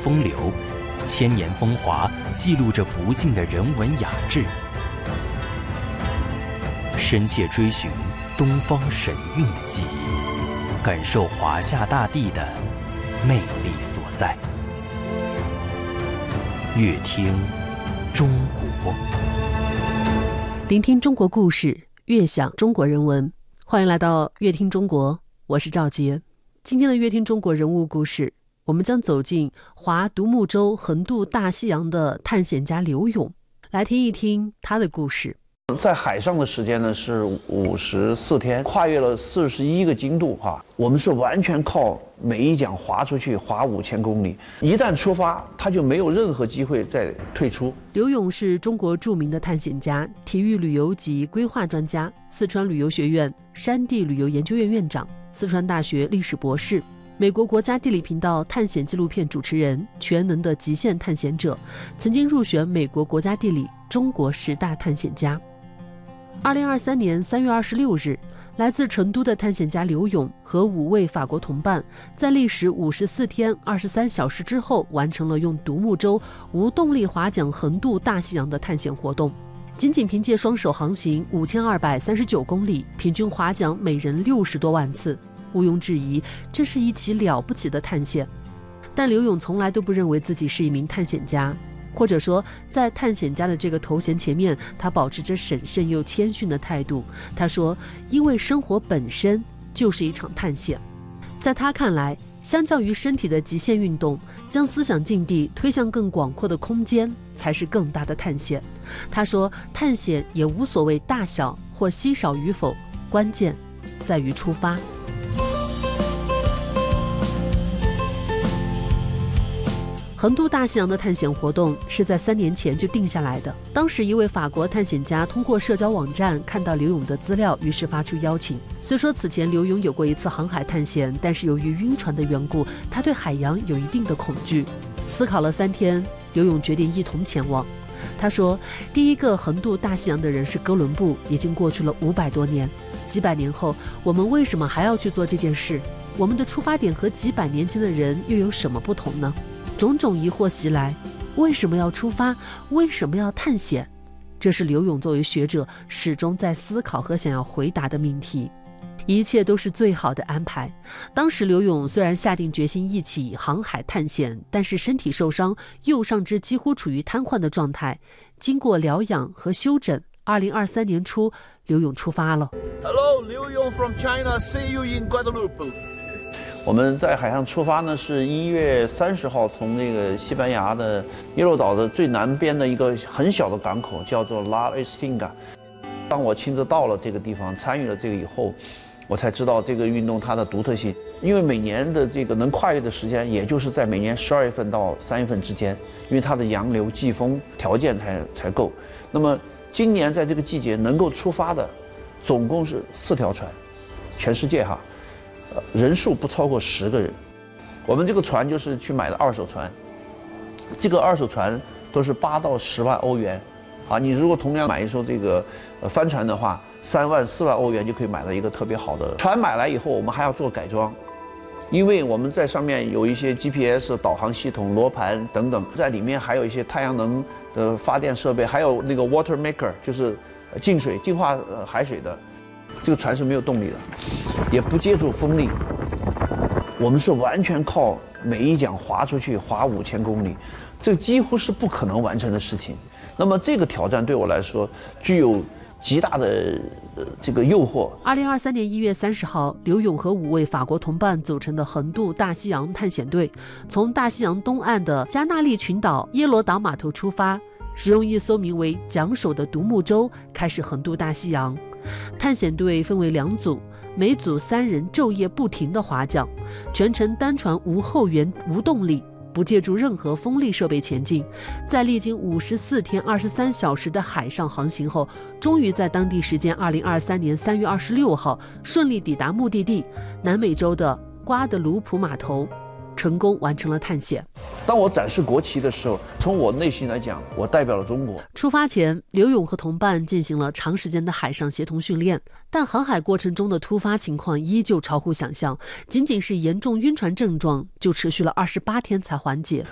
风流，千年风华记录着不尽的人文雅致。深切追寻东方神韵的记忆，感受华夏大地的魅力所在。乐听中国， 聆听中国故事，悦享中国人文。欢迎来到乐听中国，我是赵杰。今天的乐听中国人物故事，我们将走进划独木舟横渡大西洋的探险家刘勇，来听一听他的故事。 在海上的时间呢是54天，跨越了41个经度哈。我们是完全靠每一桨划出去，划5000公里。一旦出发，他就没有任何机会再退出。 刘勇是中国著名的探险家、体育旅游及规划专家，四川旅游学院山地旅游研究院院长，四川大学历史博士，美国国家地理频道探险纪录片主持人，全能的极限探险者，曾经入选美国国家地理中国10大探险家。2023年3月26日，来自成都的探险家刘勇和5位法国同伴，在历时54天23小时之后，完成了用独木舟无动力划桨横渡大西洋的探险活动。仅凭借双手航行5239公里，平均划桨每人60多万次，毋庸置疑，这是一起了不起的探险。但刘勇从来都不认为自己是一名探险家，或者说在探险家的这个头衔前面，他保持着审慎又谦逊的态度。他说，因为生活本身就是一场探险。在他看来，相较于身体的极限运动，将思想境地推向更广阔的空间才是更大的探险。他说，探险也无所谓大小或稀少与否，关键在于出发。横渡大西洋的探险活动是在3年前就定下来的。当时一位法国探险家通过社交网站看到刘勇的资料，于是发出邀请。虽说此前刘勇有过一次航海探险，但是由于晕船的缘故，他对海洋有一定的恐惧。思考了3天，刘勇决定一同前往。他说，第一个横渡大西洋的人是哥伦布，已经过去了500多年。几百年后，我们为什么还要去做这件事？我们的出发点和几百年前的人又有什么不同呢？种种疑惑袭来，为什么要出发？为什么要探险？这是刘勇作为学者始终在思考和想要回答的命题。一切都是最好的安排。当时刘勇虽然下定决心一起航海探险，但是身体受伤，右上肢几乎处于瘫痪的状态。经过疗养和休整，2023年初，刘勇出发了。 Hello, Liu Yong from China. See you in Guadeloupe. 我们在海上出发呢，是1月30号从那个西班牙的耶鲁岛的最南边的一个很小的港口，叫做拉维斯汀港。当我亲自到了这个地方，参与了这个以后，我才知道这个运动它的独特性。因为每年的这个能跨越的时间，也就是在每年12月份到3月份之间，因为它的洋流、季风条件才够。那么今年在这个季节能够出发的，总共是4条船，全世界哈。人数不超过10个人。我们这个船就是去买的2手船，这个2手船都是8到10万欧元，啊，你如果同样买一艘这个帆船的话，3万4万欧元就可以买到一个特别好的船。买来以后，我们还要做改装，因为我们在上面有一些 GPS 导航系统、罗盘等等，在里面还有一些太阳能的发电设备，还有那个 water maker， 就是净化海水的。这个船是没有动力的，也不借助风力，我们是完全靠每一桨划出去，划5000公里，这几乎是不可能完成的事情。那么这个挑战对我来说具有极大的这个诱惑。 2023年1月30号，刘勇和5位法国同伴组成的横渡大西洋探险队，从大西洋东岸的加那利群岛耶罗岛码头出发，使用一艘名为桨手的独木舟开始横渡大西洋。探险队分为2组，每组3人昼夜不停地划桨，全程单船无后援、无动力，不借助任何风力设备前进。在历经54天23小时的海上航行后，终于在当地时间2023年3月26号顺利抵达目的地南美洲的瓜德卢普码头，成功完成了探险。 当我展示国旗的时候，从我内心来讲，我代表了中国。 出发前，刘勇和同伴进行了长时间的海上协同训练，但航海过程中的突发情况依旧超乎想象，仅是严重晕船症状就持续了28天才缓解。